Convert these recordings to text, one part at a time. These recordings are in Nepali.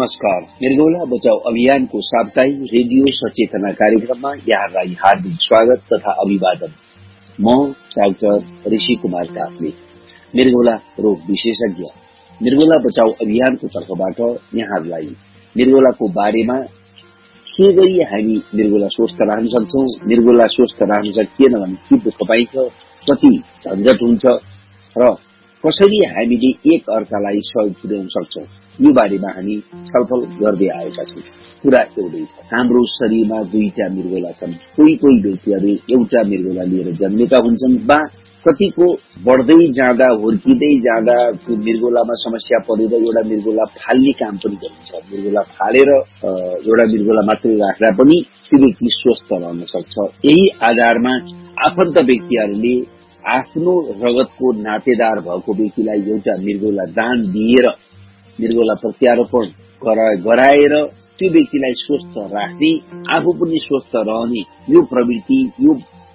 नमस्कार। मृगौला बचाओ अभियानको साप्ताहिक रेडियो सचेतना कार्यक्रममा यहाँलाई हार्दिक स्वागत तथा अभिवादन। म डाक्टर ऋषि कुमार काफ्ले, मृगौला रोग विशेषज्ञ। मृगौला बचाओ अभियानको तर्फबाट यहाँलाई मृगौलाको बारेमा के गरी हामी मृगौला स्वस्थ राख्न सक्छौं, मृगौला स्वस्थ राख्न सकिएन भने के दुःख पाइन्छ, कति झन्झट हुन्छ र कसरी हामीले एक अर्कालाई सहयोग पुर्याउन सक्छौं, यो बारेमा हामी छलफल गर्दै आएका छौं। कुरा एउटै छ, हाम्रो शरीरमा दुईटा मृगौला छन्। कोही कोही व्यक्तिहरू एउटा मृगौला लिएर जन्मेका हुन्छन् वा कतिको बढ्दै जाँदा हुर्किँदै जाँदा त्यो मृगौलामा समस्या परेर एउटा मृगौला फाल्ने काम पनि गरिन्छ। मृगौला फालेर एउटा मृगौला मात्रै राख्दा पनि त्यो व्यक्ति स्वस्थ रहन सक्छ। यही आधारमा आफन्त व्यक्तिहरूले आफ्नो रगतको नातेदार भएको व्यक्तिलाई एउटा मृगौला दान दिएर मृगौला प्रत्यारोपण गराएर त्यो व्यक्तिलाई स्वस्थ राख्ने, आफू पनि स्वस्थ रहने यो प्रवृत्ति, यो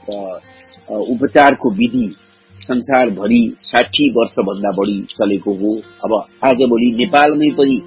उपचारको विधि संसारभरि 60 वर्षभन्दा बढी चलेको हो। अब आजभोलि नेपालमै पनि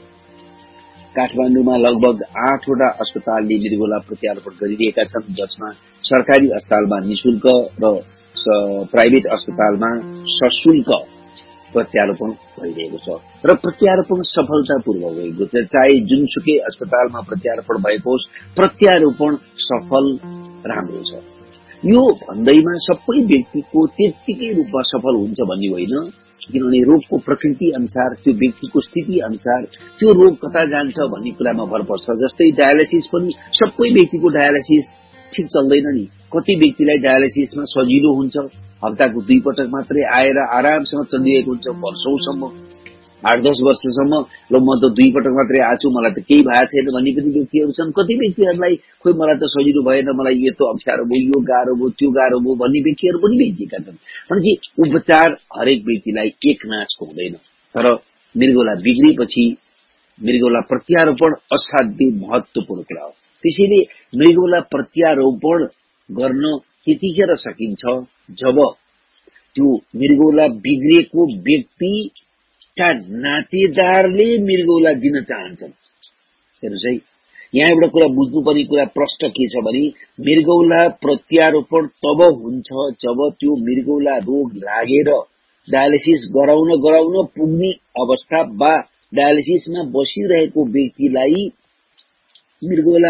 काठमाडौँमा लगभग 8वटा अस्पतालले मृगौला प्रत्यारोपण गरिरहेका छन्, जसमा सरकारी अस्पतालमा निशुल्क र प्राइभेट अस्पतालमा सशुल्क प्रत्यारोपण भइरहेको छ र प्रत्यारोपण सफलतापूर्वक भएको छ। चाहे जुनसुकै अस्पतालमा प्रत्यारोपण भएको होस्, प्रत्यारोपण सफल राम्रो छ। यो भन्दैमा सबै व्यक्तिको त्यतिकै रूपमा सफल हुन्छ भन्ने होइन, किनभने रोगको प्रकृति अनुसार, त्यो व्यक्तिको स्थिति अनुसार त्यो रोग कता जान्छ भन्ने कुरामा भर पर्छ। जस्तै डायलासिस पनि सबै व्यक्तिको डायलासिस ठिक चल्दैन नि। कति व्यक्तिलाई डायलासिसमा सजिलो हुन्छ, हप्ताको 2 पटक मात्रै आएर आरामसँग चलिरहेको हुन्छ वर्षौंसम्म, 8-10 वर्षसम्म। ल म त 2 पटक मात्रै आछु, मलाई त केही भएको छैन भन्ने पनि व्यक्तिहरू छन्। कति व्यक्तिहरूलाई खोइ मलाई त सजिलो भएन, मलाई यो त अप्ठ्यारो भयो, यो गाह्रो भयो, त्यो गाह्रो भयो भन्ने व्यक्तिहरू पनि भेटिएका छन्। भनेपछि उपचार हरेक व्यक्तिलाई एक नाचको हुँदैन। तर मृगौला बिग्रेपछि मृगौला प्रत्यारोपण असाध्यै महत्वपूर्ण कुरा हो। त्यसैले मृगौला प्रत्यारोपण गर्न त्यतिखेर सकिन्छ जब त्यो मृगौला बिग्रेको व्यक्तिका नातेदारले मृगौला दिन चाहन्छन्। हेर्नुहोस् है, यहाँ एउटा कुरा बुझ्नुपर्ने कुरा प्रष्ट के छ भने मृगौला प्रत्यारोपण तब हुन्छ जब त्यो मृगौला रोग लागेर डायलिसिस गराउन पुग्ने अवस्था वा डायलिसिसमा बसिरहेको व्यक्तिलाई मृगौला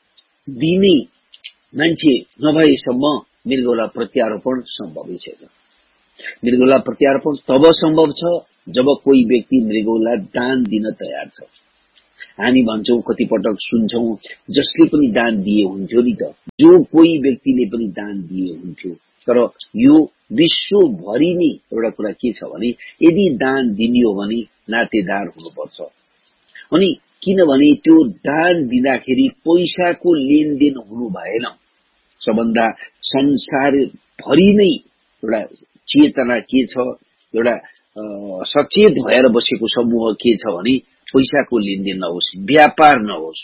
दिने मान्छे नभएसम्म मृगौला प्रत्यारोपण सम्भवै छैन। मृगौला प्रत्यारोपण तब सम्भव छ जब कोही व्यक्ति मृगौला दान दिन तयार छ। हामी भन्छौं, कतिपटक सुन्छौं, जसले पनि दान दिए हुन्थ्यो नि त, जो कोही व्यक्तिले पनि दान दिए हुन्थ्यो। तर यो विश्वभरि नै एउटा कुरा के छ भने यदि दान दिने हो भने नातेदार हुनुपर्छ। अनि किनभने त्यो दान दिँदाखेरि पैसाको लेनदेन हुनु भएन। सबभन्दा संसारभरि नै एउटा चेतना के छ, एउटा सचेत भएर बसेको समूह के छ भने पैसाको लेनदेन नहोस्, व्यापार नहोस्।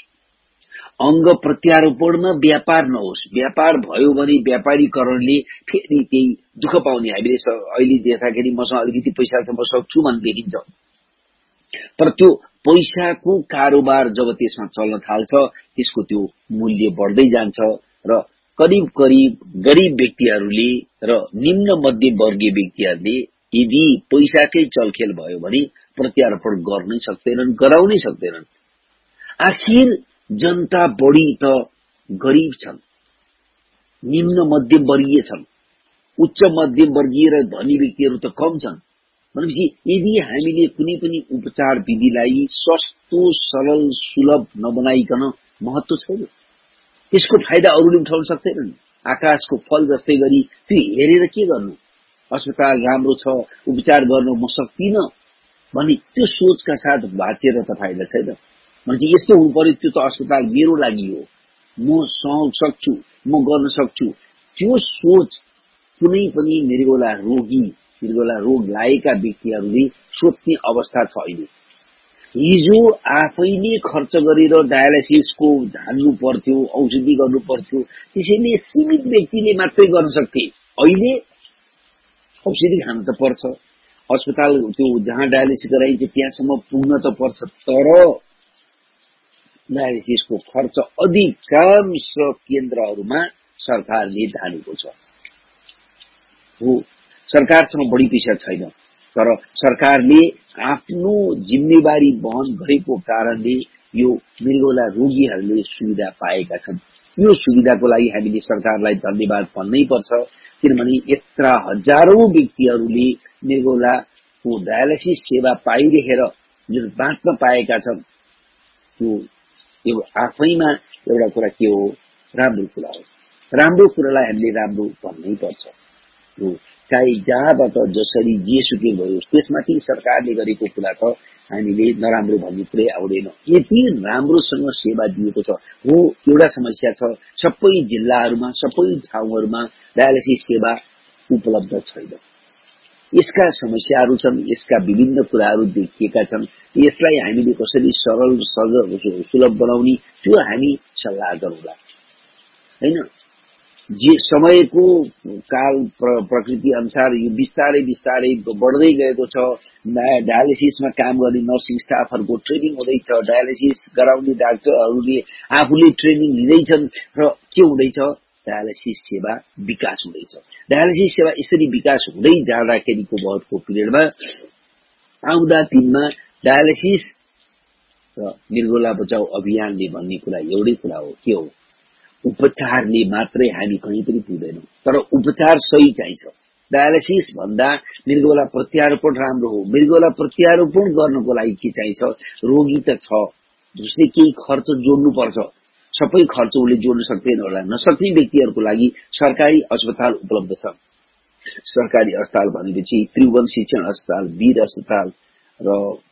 अंग प्रत्यारोपणमा व्यापार नहोस्। व्यापार भयो भने व्यापारीकरणले फेरि त्यही दुःख पाउने। हामीले अहिले देख्दाखेरि मसँग अलिकति पैसा छ, म सक्छु भन्ने देखिन्छ। तर त्यो पैसाको कारोबार जब त्यसमा चल्न थाल्छ, त्यसको त्यो मूल्य बढ्दै जान्छ र करिब गरीब व्यक्तिहरूले र निम्न मध्यमवर्गीय व्यक्तिहरूले यदि पैसाकै चलखेल भयो भने प्रत्यारोपण गर्नै सक्दैनन्, गराउनै सक्दैनन्। आखिर जनता बढी त गरीब छन्, निम्न मध्यमवर्गीय छन्, उच्च मध्यमवर्गीय र धनी व्यक्तिहरू त कम छन्। भनेपछि यदि हामीले कुनै पनि उपचार विधिलाई सस्तो, सरल, सुलभ नबनाइकन महत्व छैन, त्यसको फाइदा अरूले उठाउन सक्दैनन्। आकाशको फल जस्तै गरी त्यो हेरेर के गर्नु, अस्पताल राम्रो छ, उपचार गर्न म सक्दिन भने त्यो सोचका साथ भाँचेर त फाइदा छैन। भनेपछि यस्तो हुनु पर्यो, त्यो त अस्पताल मेरो लागि हो, म सक्छु, म गर्न सक्छु। त्यो सोच कुनै पनि मृगौला रोग लागेका व्यक्तिहरूले सोच्ने अवस्था छ अहिले। हिजो आफैले खर्च गरेर डायलासिसको हाल्नु पर्थ्यो, औषधि गर्नु पर्थ्यो, त्यसैले सीमित व्यक्तिले मात्रै गर्न सक्थे। अहिले औषधि खान त पर्छ, अस्पताल त्यो जहाँ डायलिसिस गराइन्छ त्यहाँसम्म पुग्न त पर्छ, तर डायलिसिसको खर्च अधिकांश केन्द्रहरूमा सरकारले ढालेको छ। हो, सरकारसँग बढी पैसा छैन, तर सरकारले आफ्नो जिम्मेवारी वहन गरेको कारणले यो मृगौला रोगीहरूले सुविधा पाएका छन्। यो सुविधाको लागि हामीले सरकारलाई धन्यवाद भन्नै पर्छ, किनभने यत्र हजारौं व्यक्तिहरूले मृगौलाको डायलिसिस सेवा पाइरहेर जुन बाँच्न पाएका छन्, त्यो आफैमा एउटा कुरा के हो, राम्रो कुरा हो। राम्रो कुरालाई हामीले राम्रो भन्नै पर्छ। चाहे जहाँबाट जसरी जेसुकै भयो, त्यसमाथि सरकारले गरेको कुरा त हामीले नराम्रो भन्ने कुरै आउँदैन। यति राम्रोसँग सेवा दिएको छ। हो, एउटा समस्या छ, सबै जिल्लाहरूमा सबै ठाउँहरूमा डायलिसिस सेवा उपलब्ध छैन। यसका समस्याहरू छन्, यसका विभिन्न कुराहरू देखिएका छन्। यसलाई हामीले कसरी सरल सहज सुलभ बनाउने, त्यो हामी सल्लाह गरौँला, हैन? जे समयको काल प्रकृति अनुसार यो बिस्तारै बिस्तारै बढ्दै गएको छ। डायलिसिसमा काम गर्ने नर्सिङ स्टाफहरूको ट्रेनिङ हुँदैछ, डायलिसिस गराउने डाक्टरहरूले आफूले ट्रेनिङ लिँदैछन् र के हुँदैछ, डायलिसिस सेवा विकास हुँदैछ। डायलिसिस सेवा यसरी विकास हुँदै जाँदाखेरिको बहुतको पिरियडमा आउँदा दिनमा डायलिसिस र मृगौला बचाउ अभियानले भन्ने कुरा एउटै कुरा हो, के हो, उपचारले मात्रै हामी कहीँ पनि पुग्दैनौं, तर उपचार सही चाहिन्छ। डायलिसिस भन्दा मृगौला प्रत्यारोपण राम्रो हो। मृगौला प्रत्यारोपण गर्नको लागि के चाहिन्छ, रोगी त छ, जसले केही खर्च जोड्नु पर्छ, सबै खर्च उसले जोड्न सक्दैन होला। नसक्ने व्यक्तिहरूको लागि सरकारी अस्पताल उपलब्ध छ। सरकारी अस्पताल भनेपछि त्रिभुवन शिक्षण अस्पताल, वीर अस्पताल र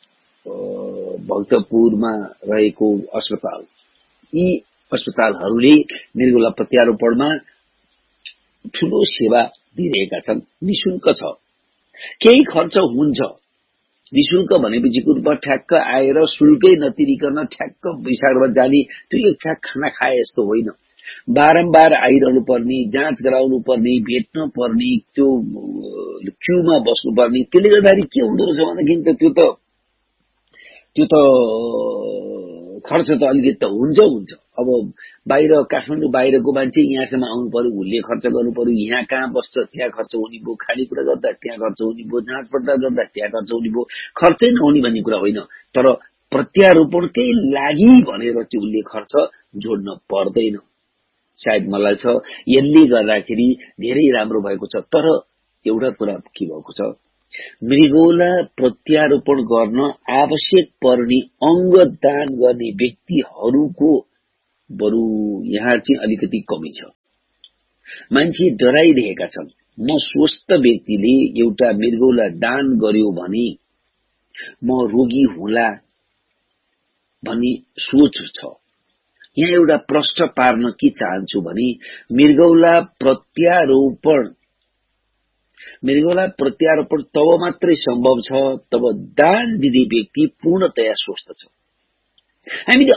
भक्तपुरमा रहेको अस्पताल, यी अस्पतालहरूले मृगौला प्रत्यारोपणमा ठूलो सेवा दिइरहेका छन्। निशुल्क छ, केही खर्च हुन्छ। निशुल्क भनेपछि कुरो ठ्याक्क आएर शुल्कै नतिरिकन ठ्याक्क विशाखमा जाने, त्यो एक ठ्याक खाना खाए जस्तो होइन। बारम्बार आइरहनु पर्ने, जाँच गराउनु पर्ने, भेट्न पर्ने, त्यो क्यूमा बस्नु पर्ने। त्यसले गर्दाखेरि के हुँदो रहेछ भन्दाखेरि त्यो त खर्च त अलिकति त हुन्छ। अब बाहिर काठमाडौँ बाहिरको मान्छे यहाँसम्म आउनु पर्यो, उसले खर्च गर्नु पर्यो। यहाँ कहाँ बस्छ, त्यहाँ खर्च हुने भयो। खानेकुरा गर्दा त्यहाँ खर्च हुने भयो। जाँच पडताल गर्दा त्यहाँ खर्च हुने भयो। खर्चै नहुने भन्ने कुरा होइन, तर प्रत्यारोपणकै लागि भनेर चाहिँ उसले खर्च जोड्न पर्दैन। सायद मलाई छ यसले गर्दाखेरि धेरै राम्रो भएको छ। तर एउटा कुरा के भएको छ, मृगौला प्रत्यारोपण गर्न आवश्यक पर्ने अंग दान गर्ने व्यक्तिहरूको बरु यहाँ चाहिँ अलिकति कमी छ। मान्छे डराइरहेका छन्। म स्वस्थ व्यक्तिले एउटा मृगौला दान गर्यो भने म रोगी हुँला भन्ने सोच छ। यहाँ एउटा प्रश्न पार्न के चाहन्छु भने मृगौला प्रत्यारोपण तब मात्रै सम्भव छ तब दान दिने व्यक्ति पूर्णतया स्वस्थ छ। हामीले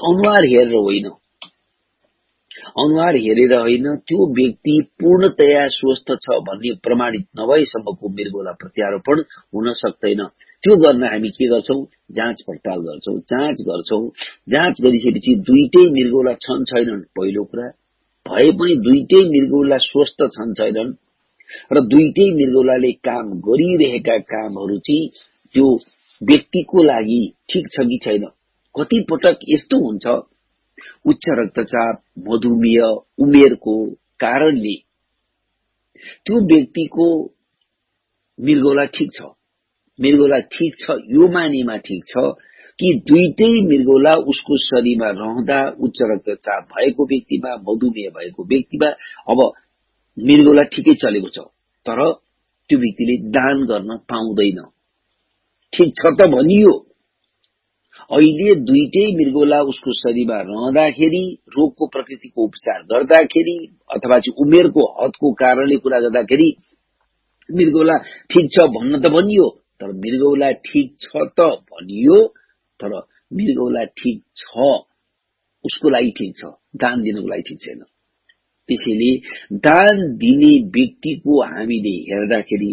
अनुहार हेरेर होइन, त्यो व्यक्ति पूर्णतया स्वस्थ छ भन्ने प्रमाणित नभएसम्मको मृगौला प्रत्यारोपण हुन सक्दैन। त्यो गर्न हामी के गर्छौं, जाँच पडताल गर्छौं। जाँच गरिसकेपछि दुईटै मृगौला छन् छैनन् पहिलो कुरा, भए पनि दुईटै मृगौला स्वस्थ छन् छैनन् र दुईटै मृगौलाले काम गरिरहेका कामहरू चाहिँ त्यो व्यक्तिको लागि ठिक छ कि छैन। कति पटक यस्तो हुन्छ, उच्च रक्तचाप, मधुमेह, उमेरको कारणले त्यो व्यक्तिको मृगौला ठिक छ यो मानेमा ठिक छ कि दुईटै मृगौला उसको शरीरमा रहँदा उच्च रक्तचाप भएको व्यक्तिमा, मधुमेह भएको व्यक्तिमा अब मृगौला ठिकै चलेको छ, तर त्यो व्यक्तिले दान गर्न पाउँदैन। ठिक छ त भनियो, अहिले दुईटै मृगौला उसको शरीरमा रहँदाखेरि, रोगको प्रकृतिको उपचार गर्दाखेरि अथवा चाहिँ उमेरको हदको कारणले कुरा गर्दाखेरि मृगौला ठिक छ भन्न त भनियो, तर मृगौला ठिक छ त भनियो, तर मृगौला ठिक छ उसको लागि ठिक छ, दान दिनको लागि ठिक छैन। त्यसैले दान दिने व्यक्तिको हामीले हेर्दाखेरि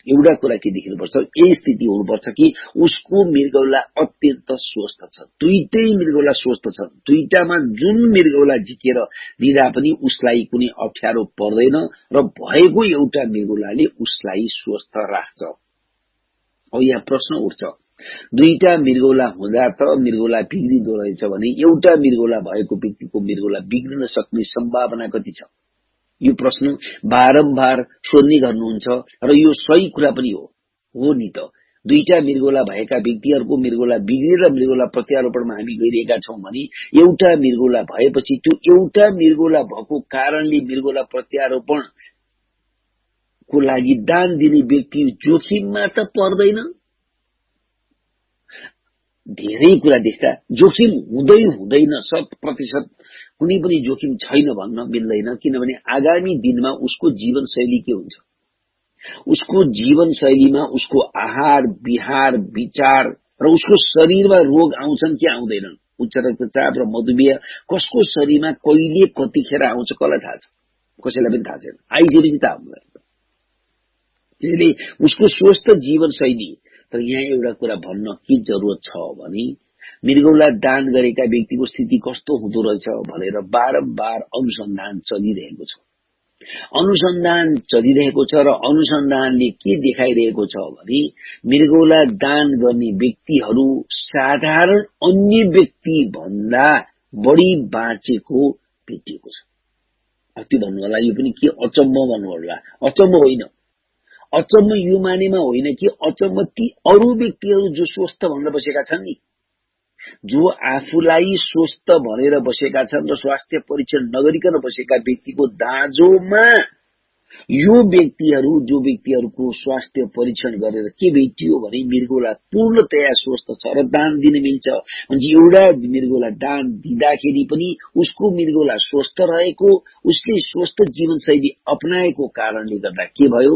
एउटा कुरा के देखिनुपर्छ, यही स्थिति हुनुपर्छ कि उसको मृगौला अत्यन्त स्वस्थ छ, दुईटै मृगौला स्वस्थ छन्, दुईटामा जुन मृगौला झिकेर दिँदा पनि उसलाई कुनै अप्ठ्यारो पर्दैन र भएको एउटा मृगौलाले उसलाई स्वस्थ राख्छ। अब यहाँ प्रश्न उठ्छ, दुईटा मृगौला हुँदा त मृगौला बिग्रिँदो रहेछ भने एउटा मृगौला भएको व्यक्तिको मृगौला बिग्रिन सक्ने सम्भावना कति छ? यो प्रश्न बारम्बार सोध्ने गर्नुहुन्छ र यो सही कुरा पनि हो नि त। दुईटा मृगौला भएका व्यक्तिहरूको मृगौला बिग्रेर मृगौला प्रत्यारोपणमा हामी गइरहेका छौं भने एउटा मृगौला भएपछि त्यो एउटा मृगौला भएको कारणले मृगौला प्रत्यारोपणको लागि दान दिने व्यक्ति जोखिममा त पर्दैन। धेरै कुरा देख्दा जोखिम हुँदैन, 100% कुनै पनि जोखिम छैन भन्न मिल्दैन, किनभने आगामी दिनमा उसको जीवनशैली के हुन्छ, उसको जीवनशैलीमा उसको आहार विहार विचार र उसको शरीरमा रोग आउँछन् कि आउँदैनन्, उच्च रक्तचाप र मधुमेह कसको शरीरमा कहिले कतिखेर आउँछ कसलाई थाहा छ? कसैलाई पनि थाहा छैन, आइसकेपछि थाहा हुन्छ। त्यसैले उसको स्वस्थ जीवनशैली। तर यहाँ एउटा कुरा भन्न के जरुरत छ भने मृगौला दान गरेका व्यक्तिको स्थिति कस्तो हुँदो रहेछ भनेर बारम्बार अनुसन्धान चलिरहेको छ। अनुसन्धान चलिरहेको छ र अनुसन्धानले के देखाइरहेको छ भने मृगौला दान गर्ने व्यक्तिहरू साधारण अन्य व्यक्ति भन्दा बढी बाँचेको भेटिएको छ। त्यो भन्नु होला यो पनि के अचम्म भन्नु होला, अचम्म होइन। अचम्म यो मानेमा होइन कि अचम्म ती अरू व्यक्तिहरू जो स्वस्थ भनेर बसेका छन् नि, जो आफूलाई स्वस्थ भनेर बसेका छन् र स्वास्थ्य परीक्षण नगरिकन बसेका व्यक्तिको दाँजोमा यो व्यक्तिहरू जो व्यक्तिहरूको स्वास्थ्य परीक्षण गरेर के भेटियो भने मृगौला पूर्णतया स्वस्थ छ र दान दिन मिल्छ भने एउटा मृगौला दान दिँदाखेरि पनि उसको मृगौला स्वस्थ रहेको, उसले स्वस्थ जीवनशैली अपनाएको कारणले गर्दा के भयो,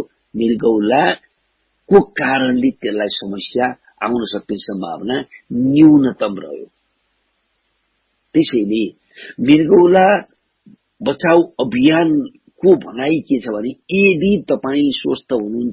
मृगौलाको कारणले त्यसलाई समस्या आउन सक्ने सम्भावना न्यूनतम रह्यो। त्यसैले मृगौला बचाउ अभियानको भनाइ के छ भने यदि तपाई स्वस्थ हुनुहुन्छ,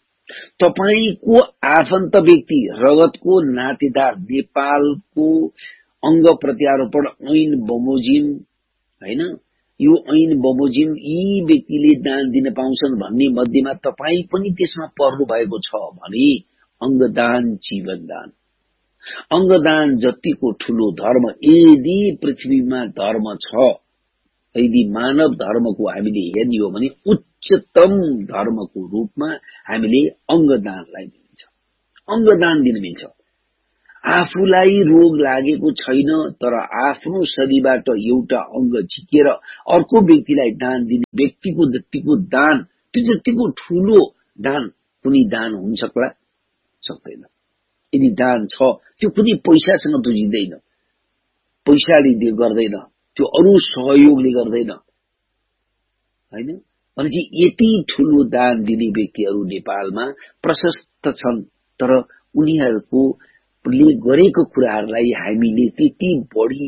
तपाईको आफन्त व्यक्ति रगतको नातेदार नेपालको अंग प्रत्यारोपण ऐन बमोजिम हैन, यो ऐन बमोजिम यी व्यक्तिले दान दिन पाउँछन् भन्ने मध्येमा तपाई पनि त्यसमा पर्नु भएको छ भने अंगदान जीवनदान, अंगदान जतिको ठूलो धर्म यदि पृथ्वीमा धर्म छ, यदि मानव धर्मको हामीले हेर्ने हो भने उच्चतम धर्मको रूपमा हामीले अंगदानलाई दिन्छ, अंगदान दिन मिल्छ। आफूलाई रोग लागेको छैन तर आफ्नो शरीरबाट एउटा अंग झिकेर अर्को व्यक्तिलाई दान दिने व्यक्तिको जतिको दान, त्यो जतिको ठूलो दान कुनै दान हुन सक्ला? सक्दैन। यदि दान छ त्यो कुनै पैसासँग दुजिँदैन, पैसाले गर्दैन, त्यो अरू सहयोगले गर्दैन हैन। भनेपछि यति ठूलो दान दिने व्यक्तिहरू नेपालमा प्रशस्त छन्, तर उनीहरूको गरेको कुराहरूलाई हामीले त्यति बढी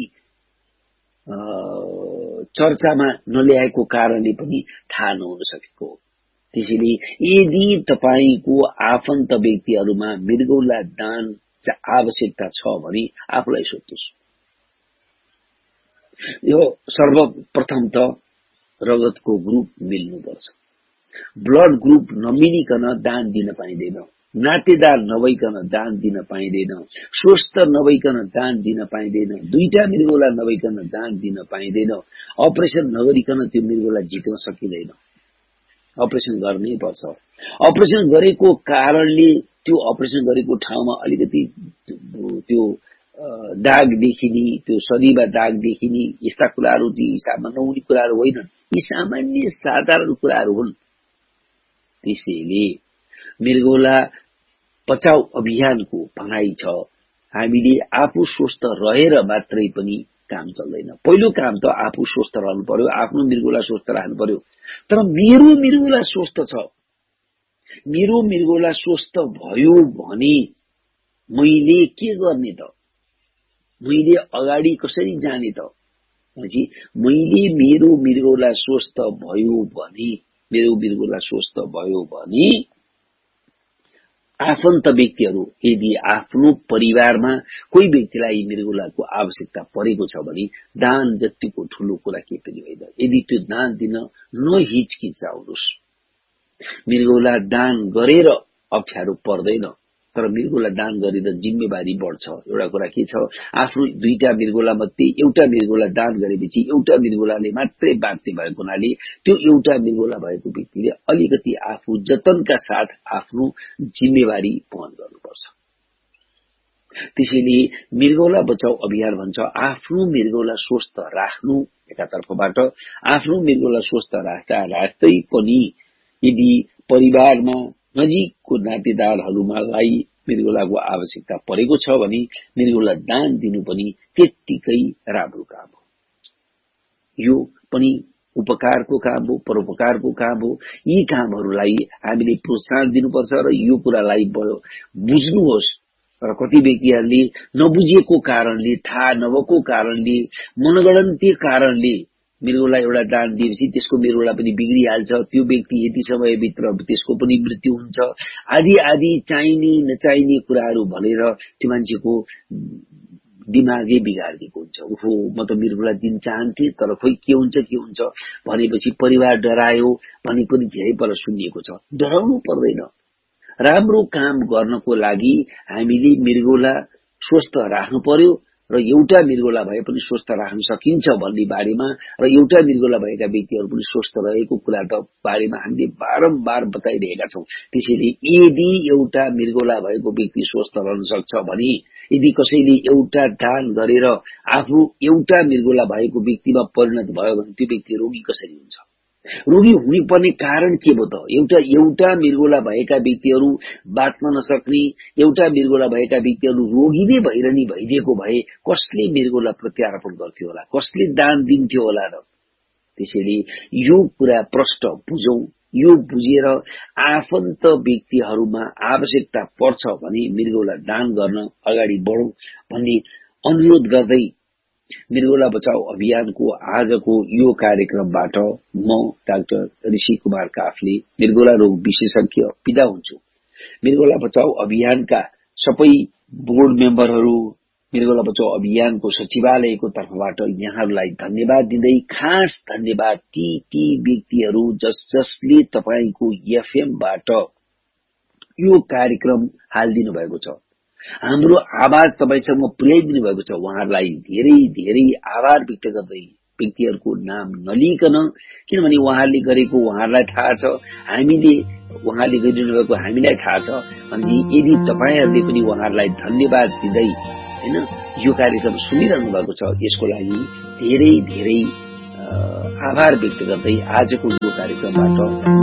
चर्चामा नल्याएको कारणले पनि थाहा नहुन सकेको हो। त्यसैले यदि तपाईको आफन्त व्यक्तिहरूमा मृगौला दान आवश्यकता छ भने आफूलाई सोध्नुहोस्। यो सर्वप्रथम त रगतको ग्रुप मिल्नुपर्छ। ब्लड ग्रुप नमिलिकन दान दिन पाइँदैन, नातेदार नभइकन दान दिन पाइँदैन, स्वस्थ नभइकन दान दिन पाइँदैन, दुईटा मृगौला नभइकन दान दिन पाइँदैन, अपरेसन नगरिकन त्यो मृगौला झिक्न सकिँदैन, अपरेसन गर्नै पर्छ। अपरेसन गरेको कारणले त्यो अपरेसन गरेको ठाउँमा अलिकति त्यो दाग देखिने, त्यो शरीरमा दाग देखिने यस्ता कुराहरू हिसाबमा नहुने कुराहरू होइनन्, यी सामान्य साधारण कुराहरू हुन्। त्यसैले मृगौला बचाउ अभियानको भनाइ छ हामीले आफू स्वस्थ रहेर मात्रै पनि काम चल्दैन। पहिलो काम त आफू स्वस्थ रहनु पर्यो, आफ्नो मृगौला स्वस्थ राख्नु पर्यो। तर मेरो मृगौला स्वस्थ छ, मेरो मृगौला स्वस्थ भयो भने मैले के गर्ने त, मैले अगाडि कसरी जाने त? भनेपछि मैले मेरो मृगौला स्वस्थ भयो भने, मेरो मृगौला स्वस्थ भयो भने आफन्त व्यक्तिहरू यदि आफ्नो परिवारमा कोही व्यक्तिलाई मृगौलाको आवश्यकता परेको छ भने दान जतिको ठूलो कुरा के पनि होइन। यदि त्यो दान दिन नहिचकिचाउनुस्। मृगौला दान गरेर अप्ठ्यारो पर्दैन, तर मृगौला दान गरेर जिम्मेवारी बढ्छ। एउटा कुरा के छ, आफ्नो दुईटा मृगौला मध्ये एउटा मृगौला दान गरेपछि एउटा मृगौलाले मात्रै बाँच्ने भएको हुनाले त्यो एउटा मृगौला भएको व्यक्तिले अलिकति आफू जतनका साथ आफ्नो जिम्मेवारी वहन गर्नुपर्छ। त्यसैले मृगौला बचाउ अभियान भन्छ आफ्नो मृगौला स्वस्थ राख्नु एकातर्फबाट, आफ्नो मृगौला स्वस्थ राख्दै पनि यदि परिवारमा नजिकको नातेदारहरूलाई मृगौलाको आवश्यकता परेको छ भने मृगौला दान दिनु पनि त्यत्तिकै राम्रो काम हो। यो पनि उपकारको काम हो, परोपकारको काम हो। यी कामहरूलाई हामीले प्रोत्साहन दिनुपर्छ र यो कुरालाई बुझ्नुहोस्। र कति व्यक्तिहरूले नबुझेको कारणले, थाहा नभएको कारणले, मनगणन्तीय कारणले मृगौला एउटा दान दिएपछि त्यसको मृगौला पनि बिग्रिहाल्छ, त्यो व्यक्ति यति समयभित्र त्यसको पनि मृत्यु हुन्छ, आदि आदि चाहिने नचाहिने कुराहरू भनेर त्यो मान्छेको दिमागै बिगारिदिएको हुन्छ। ओहो, म त मृगौला दिन चाहन्थे तर खोइ के हुन्छ भनेपछि परिवार डरायो भने पनि धेरै पल्ट सुनिएको छ। डराउनु पर्दैन। राम्रो काम गर्नको लागि हामीले मृगौला स्वस्थ राख्नु पर्यो र एउटा मृगौला भए पनि स्वस्थ राख्न सकिन्छ भन्ने बारेमा र एउटा मृगौला भएका व्यक्तिहरू पनि स्वस्थ रहेको कुराको बारेमा हामीले बारम्बार बताइरहेका छौं। त्यसैले यदि एउटा मृगौला भएको व्यक्ति स्वस्थ रहन सक्छ भने यदि कसैले एउटा दान गरेर आफू एउटा मृगौला भएको व्यक्तिमा परिणत भयो भने त्यो व्यक्ति रोगी कसरी हुन्छ? रोगी हुने पर्ने कारण के हो त? एउटा मृगौला भएका व्यक्तिहरू बाँच्न नसक्ने, एउटा मृगौला भएका व्यक्तिहरू रोगी नै भइदिएको भए कसले मृगौला प्रत्यारोपण गर्थ्यो होला, कसले दान दिन्थ्यो होला र? त्यसैले यो कुरा प्रष्ट बुझौं। यो बुझेर आफन्त व्यक्तिहरूमा आवश्यकता पर्छ भने मृगौला दान गर्न अगाडि बढौं भन्ने अनुरोध गर्दै मृगौला बचाउ अभियानको आजको यो कार्यक्रमबाट म डाक्टर ऋषि कुमार काफले, मृगौला रोग विशेषज्ञ, बिदा हुन्छु। मृगौला बचाउ अभियानका सबै बोर्ड मेम्बरहरू, मृगौला बचाउ अभियानको सचिवालयको तर्फबाट यहाँहरूलाई धन्यवाद दिँदै खास धन्यवाद ती व्यक्तिहरू जसले तपाईको एफएमबाट यो कार्यक्रम हालिदिनु भएको छ, हाम्रो आवाज तपाईसम्म पुर्याइदिनु भएको छ। उहाँहरूलाई धेरै धेरै आभार व्यक्त गर्दै व्यक्तिहरूको नाम नलिकन, किनभने उहाँहरूले गरेको उहाँहरूलाई थाहा छ, हामीले उहाँले गरिदिनु भएको हामीलाई थाहा छ। अनि यदि तपाईहरूले पनि उहाँहरूलाई धन्यवाद दिँदै हैन यो कार्यक्रम सुनिरहनु भएको छ, यसको लागि धेरै धेरै आभार व्यक्त गर्दै आजको यो कार्यक्रमबाट